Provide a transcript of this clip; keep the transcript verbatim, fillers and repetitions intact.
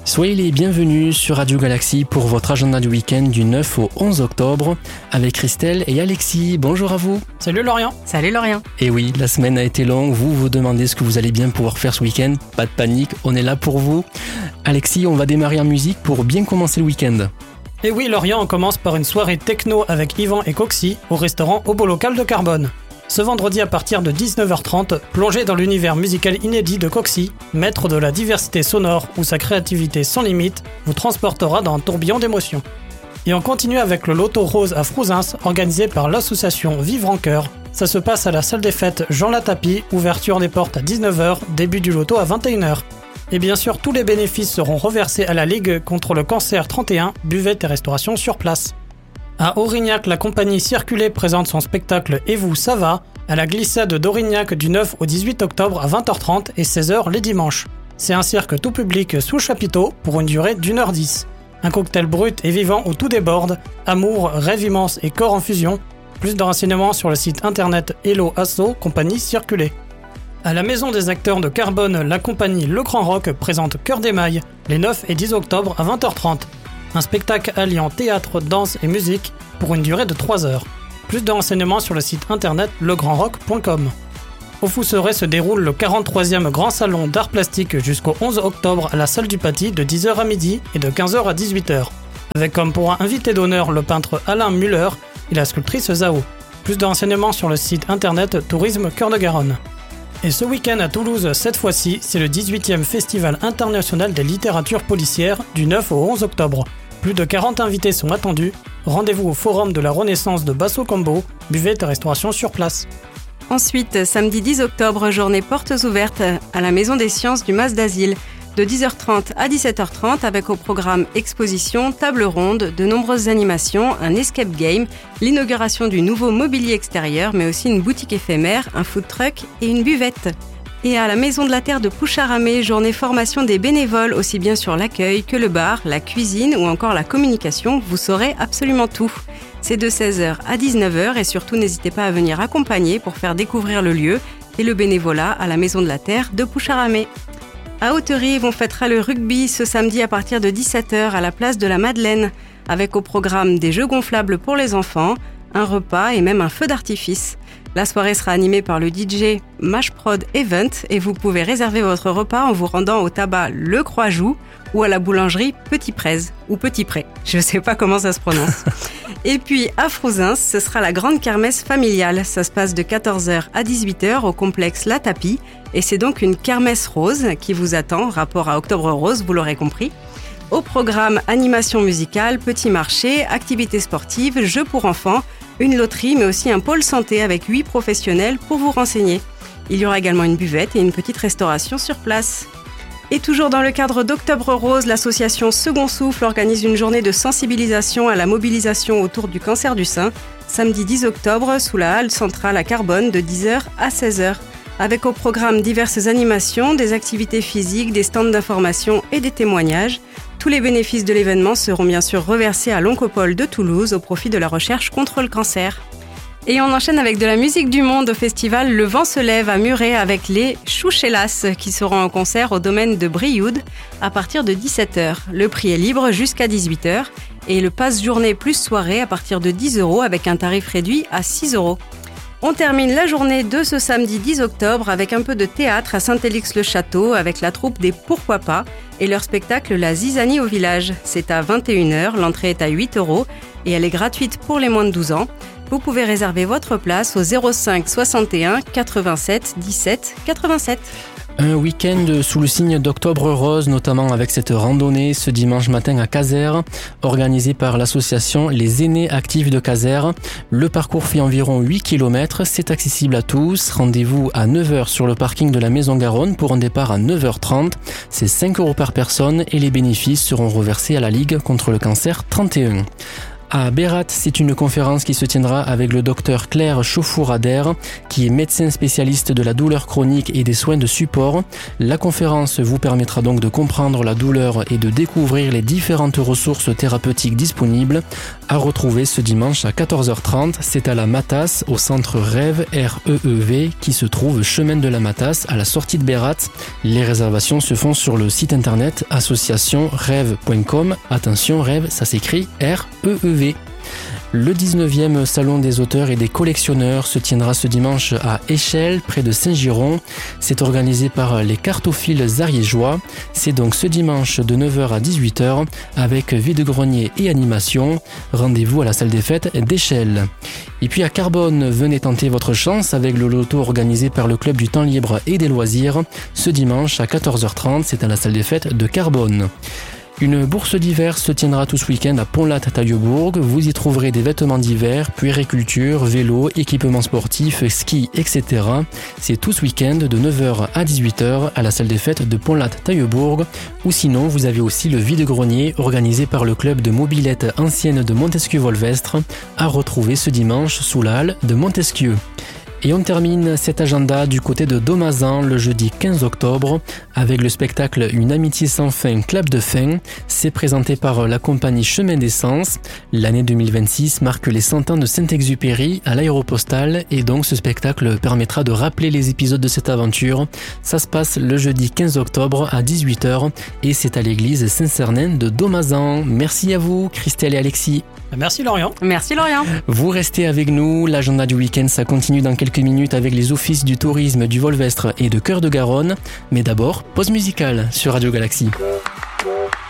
Soyez les bienvenus sur Radio Galaxie pour votre agenda du week-end du neuf au onze octobre avec Christelle et Alexis. Bonjour à vous. Salut Lorient. Salut Lorient. Et oui, la semaine a été longue, vous vous demandez ce que vous allez bien pouvoir faire ce week-end. Pas de panique, on est là pour vous. Alexis, on va démarrer en musique pour bien commencer le week-end. Et oui Lorient, on commence par une soirée techno avec Yvan et Coxy au restaurant Au Beau Local de Carbone. Ce vendredi à partir de dix-neuf heures trente, plongez dans l'univers musical inédit de Coxy, maître de la diversité sonore où sa créativité sans limite vous transportera dans un tourbillon d'émotions. Et on continue avec le Loto Rose à Frouzins, organisé par l'association Vivre en Cœur. Ça se passe à la salle des fêtes Jean Latapie, ouverture des portes à dix-neuf heures, début du loto à vingt et une heures. Et bien sûr, tous les bénéfices seront reversés à la Ligue contre le cancer trente et un, buvette et restauration sur place. À Aurignac, la compagnie Circuler présente son spectacle Et vous, ça va à la glissade d'Aurignac du neuf au dix-huit octobre à vingt heures trente et seize heures les dimanches. C'est un cirque tout public sous chapiteau pour une durée d'une heure dix. Un cocktail brut et vivant où tout déborde, amour, rêve immense et corps en fusion. Plus de renseignements sur le site internet Hello Asso, compagnie Circuler. À la Maison des acteurs de Carbone, la compagnie Le Grand Rock présente Cœur d'émail les neuf et dix octobre à vingt heures trente. Un spectacle alliant théâtre, danse et musique pour une durée de trois heures. Plus de renseignements sur le site internet le grand rock point com. Au Fousseret se déroule le quarante-troisième Grand Salon d'Art Plastique jusqu'au onze octobre à la salle du Paty de dix heures à midi et de quinze heures à dix-huit heures. Avec comme pour un invité d'honneur le peintre Alain Muller et la sculptrice Zao. Plus de renseignements sur le site internet Tourisme Cœur de Garonne. Et ce week-end à Toulouse, cette fois-ci, c'est le dix-huitième Festival international des littératures policières du neuf au onze octobre. Plus de quarante invités sont attendus. Rendez-vous au Forum de la Renaissance de Basso Combo, buvette et restauration sur place. Ensuite, samedi dix octobre, journée portes ouvertes à la Maison des Sciences du Mas d'Asile, de dix heures trente à dix-sept heures trente avec au programme exposition, table ronde, de nombreuses animations, un escape game, l'inauguration du nouveau mobilier extérieur, mais aussi une boutique éphémère, un food truck et une buvette. Et à la Maison de la Terre de Poucharamé, journée formation des bénévoles, aussi bien sur l'accueil que le bar, la cuisine ou encore la communication, vous saurez absolument tout. C'est de seize heures à dix-neuf heures et surtout n'hésitez pas à venir accompagner pour faire découvrir le lieu et le bénévolat à la Maison de la Terre de Poucharamé. À Hauterive, on fêtera le rugby ce samedi à partir de dix-sept heures à la place de la Madeleine, avec au programme des jeux gonflables pour les enfants, un repas et même un feu d'artifice. La soirée sera animée par le D J Mashprod Event et vous pouvez réserver votre repas en vous rendant au tabac Le Croix-Joux ou à la boulangerie Petit Prez ou Petit Pré. Je ne sais pas comment ça se prononce. Et puis à Frouzins, ce sera la grande kermesse familiale. Ça se passe de quatorze heures à dix-huit heures au complexe La Tapie et c'est donc une kermesse rose qui vous attend, rapport à Octobre Rose, vous l'aurez compris. Au programme animation musicale, petit marché, activités sportives, jeux pour enfants, une loterie mais aussi un pôle santé avec huit professionnels pour vous renseigner. Il y aura également une buvette et une petite restauration sur place. Et toujours dans le cadre d'Octobre Rose, l'association Second Souffle organise une journée de sensibilisation à la mobilisation autour du cancer du sein, samedi dix octobre sous la halle centrale à Carbone de dix heures à seize heures. Avec au programme diverses animations, des activités physiques, des stands d'information et des témoignages. Tous les bénéfices de l'événement seront bien sûr reversés à l'Oncopole de Toulouse au profit de la recherche contre le cancer. Et on enchaîne avec de la musique du monde au festival Le Vent se lève à Muret avec les Chouchellas qui seront en concert au domaine de Brioude à partir de dix-sept heures. Le prix est libre jusqu'à dix-huit heures et le pass journée plus soirée à partir de dix euros avec un tarif réduit à six euros. On termine la journée de ce samedi dix octobre avec un peu de théâtre à Saint-Élix-le-Château avec la troupe des Pourquoi pas et leur spectacle La Zizanie au village. C'est à vingt et une heures, l'entrée est à huit euros et elle est gratuite pour les moins de douze ans. Vous pouvez réserver votre place au zéro cinq soixante et un quatre-vingt-sept dix-sept quatre-vingt-sept. Un week-end sous le signe d'Octobre Rose, notamment avec cette randonnée ce dimanche matin à Casères, organisée par l'association Les Aînés Actifs de Casères. Le parcours fait environ huit kilomètres, c'est accessible à tous. Rendez-vous à neuf heures sur le parking de la Maison Garonne pour un départ à neuf heures trente. C'est cinq euros par personne et les bénéfices seront reversés à la Ligue contre le cancer trente et un. À Bérat, c'est une conférence qui se tiendra avec le docteur Claire Chauffour-Ader, qui est médecin spécialiste de la douleur chronique et des soins de support. La conférence vous permettra donc de comprendre la douleur et de découvrir les différentes ressources thérapeutiques disponibles. À retrouver ce dimanche à quatorze heures trente, c'est à la Matasse, au centre Rêve, R E E V, qui se trouve chemin de la Matasse, à la sortie de Bérat. Les réservations se font sur le site internet association rêve point com. Attention, Rêve, ça s'écrit R E E V. Le dix-neuvième Salon des auteurs et des collectionneurs se tiendra ce dimanche à Échelle, près de Saint-Giron. C'est organisé par les cartophiles ariégeois. C'est donc ce dimanche de neuf heures à dix-huit heures avec vide-grenier et animation. Rendez-vous à la salle des fêtes d'Échelle. Et puis à Carbone, venez tenter votre chance avec le loto organisé par le Club du Temps Libre et des Loisirs. Ce dimanche à quatorze heures trente, c'est à la salle des fêtes de Carbone. Une bourse d'hiver se tiendra tout ce week-end à Pont-Latte-Taillebourg. Vous y trouverez des vêtements d'hiver, puériculture, vélo, équipements sportifs, ski, et cetera. C'est tout ce week-end de neuf heures à dix-huit heures à la salle des fêtes de Pont-Latte-Taillebourg. Ou sinon, vous avez aussi le vide-grenier organisé par le club de mobilette ancienne de Montesquieu-Volvestre à retrouver ce dimanche sous la halle de Montesquieu. Et on termine cet agenda du côté de Domazan le jeudi quinze octobre avec le spectacle Une amitié sans fin, clap de fin. C'est présenté par la compagnie Chemin d'Essence. L'année deux mille vingt-six marque les cent ans de Saint-Exupéry à l'Aéropostale et donc ce spectacle permettra de rappeler les épisodes de cette aventure. Ça se passe le jeudi quinze octobre à dix-huit heures et c'est à l'église Saint-Cernin de Domazan. Merci à vous, Christelle et Alexis. Merci Lorient. Merci Lorient. Vous restez avec nous, l'agenda du week-end ça continue dans quelques minutes avec les offices du tourisme du Volvestre et de Cœur de Garonne. Mais d'abord, pause musicale sur Radio Galaxy.